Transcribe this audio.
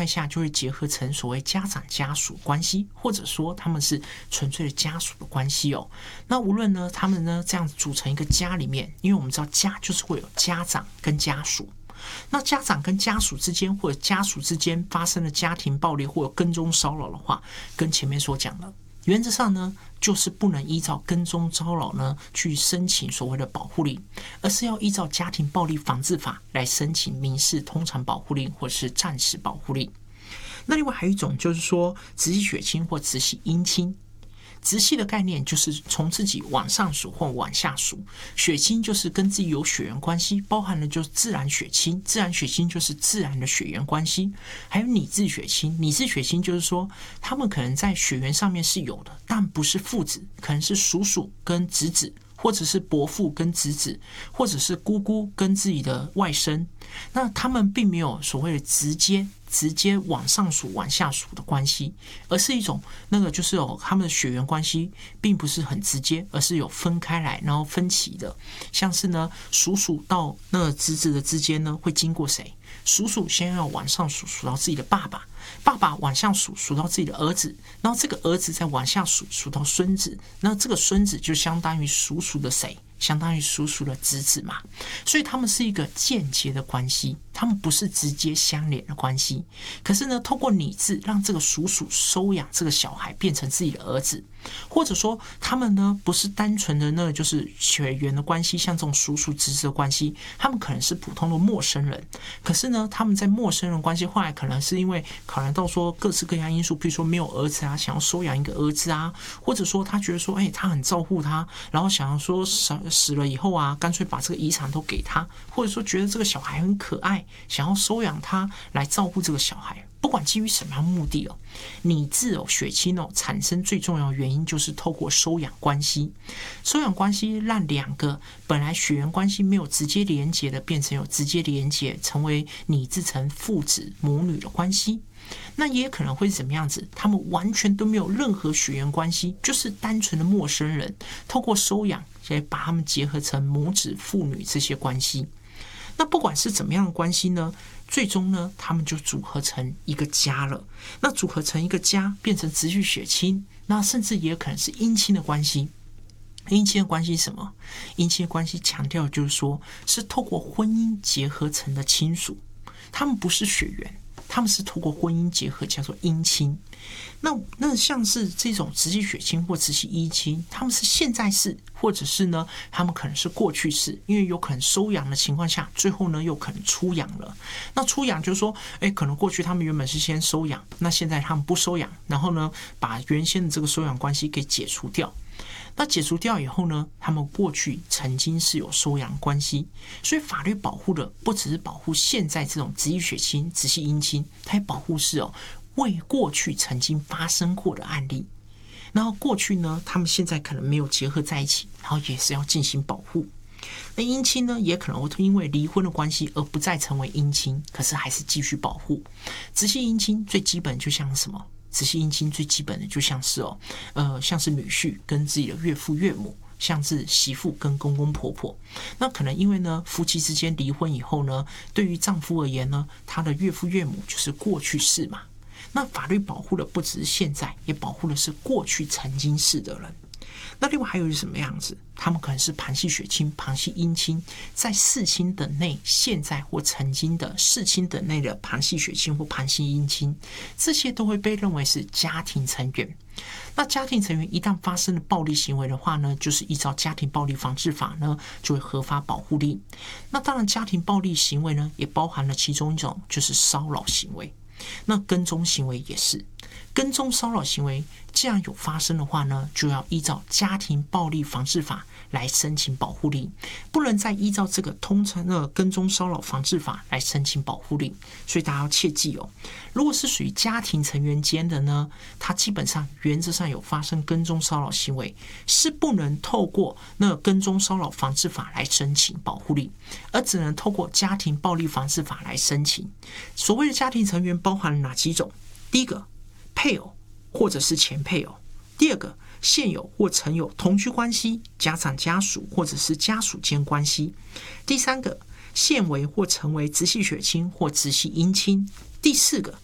态下就会结合成所谓家长家属关系，或者说他们是纯粹的家属的关系哦。那无论呢他们呢这样组成一个家里面，因为我们知道家就是会有家长跟家属，那家长跟家属之间或者家属之间发生了家庭暴力或者跟踪骚扰的话，跟前面所讲的原则上呢，就是不能依照跟踪骚扰呢去申请所谓的保护令，而是要依照家庭暴力防治法来申请民事通常保护令或是暂时保护令。那另外还有一种就是说直系血亲或直系姻亲。直系的概念就是从自己往上数或往下数，血亲就是跟自己有血缘关系，包含了就是自然血亲，自然血亲就是自然的血缘关系，还有拟制血亲，拟制血亲就是说他们可能在血缘上面是有的，但不是父子，可能是叔叔跟侄子，或者是伯父跟侄子，或者是姑姑跟自己的外甥，那他们并没有所谓的直接往上数往下数的关系，而是一种那个就是他们的血缘关系并不是很直接，而是有分开来然后分歧的。像是呢叔叔到那个侄子的之间呢会经过谁？叔叔先要往上数到自己的爸爸，爸爸往下数到自己的儿子，然后这个儿子再往下数到孙子，那这个孙子就相当于叔叔的谁？相当于叔叔的侄子嘛，所以他们是一个间接的关系，他们不是直接相连的关系。可是呢，透过拟制让这个叔叔收养这个小孩变成自己的儿子，或者说他们呢不是单纯的那就是血缘的关系，像这种叔叔侄子的关系，他们可能是普通的陌生人。可是呢，他们在陌生人关系后来可能是因为考量到说各式各样因素，比如说没有儿子啊，想要收养一个儿子啊，或者说他觉得说，他很照顾他，然后想要说死了以后啊，干脆把这个遗产都给他，或者说觉得这个小孩很可爱，想要收养他来照顾这个小孩。不管基于什么样的目的拟制血亲产生最重要的原因就是透过收养关系，收养关系让两个本来血缘关系没有直接连结的变成有直接连结，成为拟制成父子母女的关系。那也可能会怎么样子？他们完全都没有任何血缘关系，就是单纯的陌生人，透过收养来把他们结合成母子父女这些关系。那不管是怎么样的关系呢，最终呢，他们就组合成一个家了。那组合成一个家，变成直系血亲，那甚至也有可能是姻亲的关系。姻亲的关系是什么？姻亲的关系强调就是说，是透过婚姻结合成的亲属，他们不是血缘。他们是透过婚姻结合，叫做姻亲。那像是这种直系血亲或直系姻亲，他们是现在式，或者是呢，他们可能是过去式，因为有可能收养的情况下，最后呢又可能出养了。那出养就是说，可能过去他们原本是先收养，那现在他们不收养，然后呢，把原先的这个收养关系给解除掉。那解除掉以后呢，他们过去曾经是有收养关系，所以法律保护的不只是保护现在这种直系血亲、直系姻亲，它也保护是为过去曾经发生过的案例。然后过去呢，他们现在可能没有结合在一起，然后也是要进行保护。那姻亲呢，也可能会因为离婚的关系而不再成为姻亲，可是还是继续保护。直系姻亲最基本就像什么？直系姻亲最基本的就像是像是女婿跟自己的岳父岳母，像是媳妇跟公公婆婆。那可能因为呢夫妻之间离婚以后呢，对于丈夫而言呢，他的岳父岳母就是过去式嘛。那法律保护的不只是现在，也保护的是过去曾经是的人。那另外还有是什么样子？他们可能是旁系血亲、旁系姻亲，在世亲等内现在或曾经的世亲等内的旁系血亲或旁系姻亲，这些都会被认为是家庭成员。那家庭成员一旦发生了暴力行为的话呢，就是依照家庭暴力防治法呢，就会核发保护令。那当然，家庭暴力行为呢，也包含了其中一种就是骚扰行为。那跟踪行为也是，跟踪骚扰行为既然有发生的话呢，就要依照家庭暴力防治法来申请保护令，不能再依照这个通常的跟踪骚扰防治法来申请保护令。所以大家要切记如果是属于家庭成员间的呢，它基本上原则上有发生跟踪骚扰行为，是不能透过那个跟踪骚扰防治法来申请保护令，而只能透过家庭暴力防治法来申请。所谓的家庭成员包含了哪几种？第一个，配偶或者是前配偶；第二个，现有或曾有同居关系、家长家属或者是家属间关系；第三个，现为或成为直系血亲或直系姻亲；第四个，